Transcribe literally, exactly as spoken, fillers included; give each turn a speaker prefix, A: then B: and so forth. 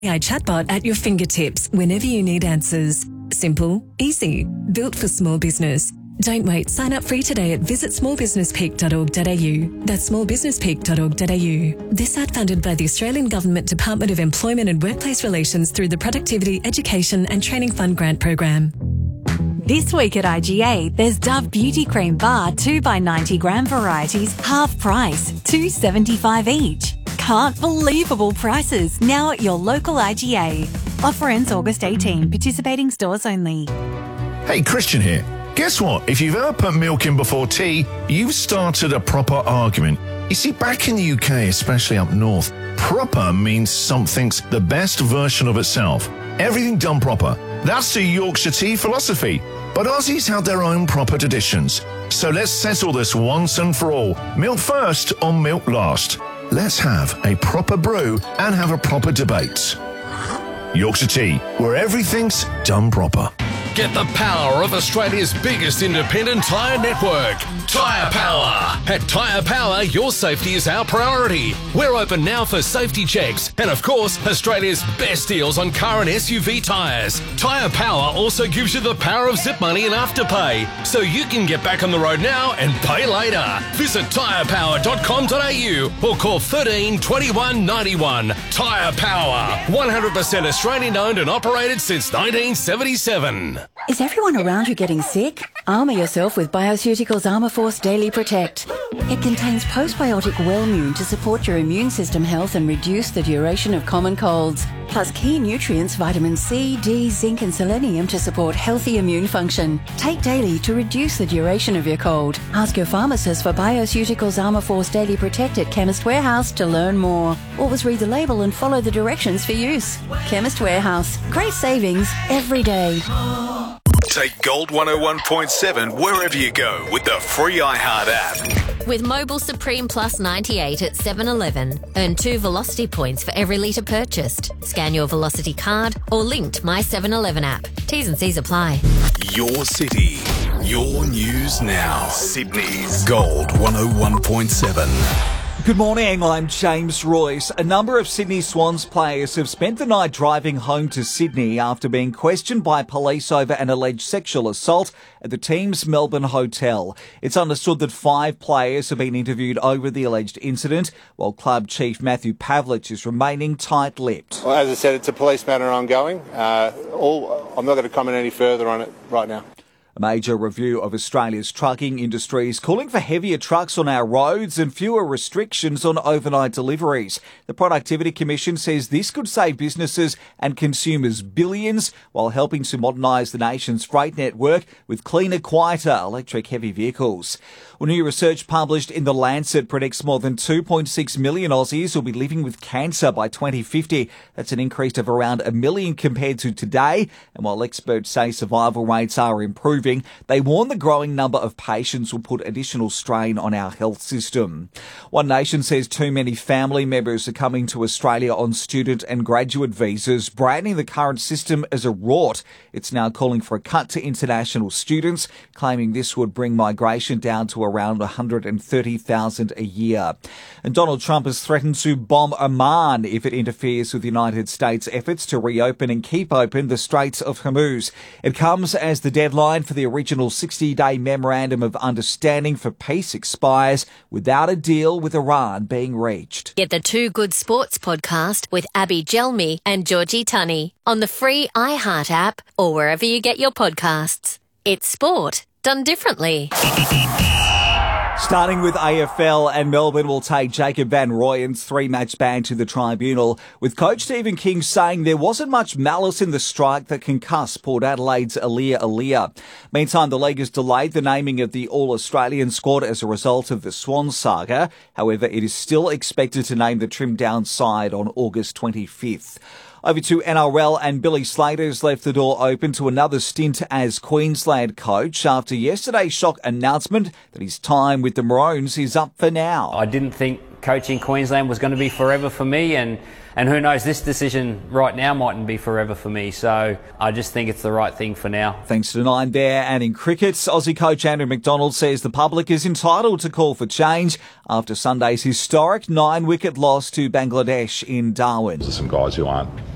A: A I chatbot at your fingertips whenever you need answers. Simple, easy, built for small business. Don't wait. Sign up free today at visit small business peak dot org dot a u. That's small business peak dot org dot a u. This ad funded by the Australian Government Department of Employment and Workplace Relations through the Productivity, Education and Training Fund grant program.
B: This week at I G A, there's Dove Beauty Cream Bar two by ninety gram varieties, half price, two dollars seventy-five each. Can't believable prices now at your local I G A. Offer ends August eighteenth. Participating stores only.
C: Hey, Christian here. Guess what? If you've ever put milk in before tea, you've started a proper argument. You see, back in the U K, especially up north, proper means something's the best version of itself. Everything done proper. That's the Yorkshire tea philosophy. But Aussies have their own proper traditions. So let's settle this once and for all. Milk first or milk last? Let's have a proper brew and have a proper debate. Yorkshire Tea, where everything's done proper.
D: Get the power of Australia's biggest independent tyre network, Tyre Power. At Tyre Power, your safety is our priority. We're open now for safety checks and, of course, Australia's best deals on car and S U V tyres. Tyre Power also gives you the power of zip money and afterpay, so you can get back on the road now and pay later. Visit tyre power dot com dot a u or call thirteen twenty-one ninety-one. Tyre Power, one hundred percent Australian owned and operated since nineteen seventy-seven.
E: Is everyone around you getting sick? Armour yourself with Bioceuticals Armour Force Daily Protect. It contains postbiotic Wellmune to support your immune system health and reduce the duration of common colds. Plus key nutrients vitamin C, D, zinc and selenium to support healthy immune function. Take daily to reduce the duration of your cold. Ask your pharmacist for Bioceuticals Armour Force Daily Protect at Chemist Warehouse to learn more. Always read the label and follow the directions for use. Chemist Warehouse. Great savings every day.
F: Take Gold one oh one point seven wherever you go with the free iHeart app.
G: With Mobile Supreme Plus ninety-eight at seven eleven, earn two Velocity points for every litre purchased. Scan your Velocity card or link to My seven eleven app. T's and C's apply.
F: Your city, your news now. Sydney's Gold one oh one point seven.
H: Good morning, I'm James Royce. A number of Sydney Swans players have spent the night driving home to Sydney after being questioned by police over an alleged sexual assault at the team's Melbourne hotel. It's understood that five players have been interviewed over the alleged incident, while club chief Matthew Pavlich is remaining tight-lipped.
I: Well, as I said, it's a police matter ongoing. Uh, all, I'm not going to comment any further on it right now.
H: A major review of Australia's trucking industry is calling for heavier trucks on our roads and fewer restrictions on overnight deliveries. The Productivity Commission says this could save businesses and consumers billions while helping to modernise the nation's freight network with cleaner, quieter electric heavy vehicles. Well, new research published in The Lancet predicts more than two point six million Aussies will be living with cancer by twenty fifty. That's an increase of around a million compared to today. And while experts say survival rates are improving, they warn the growing number of patients will put additional strain on our health system. One Nation says too many family members are coming to Australia on student and graduate visas, branding the current system as a rort. It's now calling for a cut to international students, claiming this would bring migration down to around one hundred thirty thousand a year. And Donald Trump has threatened to bomb Oman if it interferes with the United States' efforts to reopen and keep open the Straits of Hormuz. It comes as the deadline for the original sixty-day Memorandum of Understanding for Peace expires without a deal with Iran being reached.
G: Get the Two Good Sports podcast with Abby Gelmi and Georgie Tunney on the free iHeart app or wherever you get your podcasts. It's sport done differently.
H: Starting with A F L, and Melbourne will take Jacob Van Rooyen's three-match ban to the tribunal, with coach Stephen King saying there wasn't much malice in the strike that concussed Port Adelaide's Alia Alia. Meantime, the league has delayed the naming of the All-Australian squad as a result of the Swan saga. However, it is still expected to name the trimmed-down side on August twenty-fifth. Over to N R L, and Billy Slater's left the door open to another stint as Queensland coach after yesterday's shock announcement that his time with the Maroons is up for now.
J: I didn't think coaching Queensland was going to be forever for me, and, and who knows, this decision right now mightn't be forever for me, so I just think it's the right thing for now.
H: Thanks to Nine there. And in cricket, Aussie coach Andrew McDonald says the public is entitled to call for change after Sunday's historic nine-wicket loss to Bangladesh in Darwin.
K: There's some guys who aren't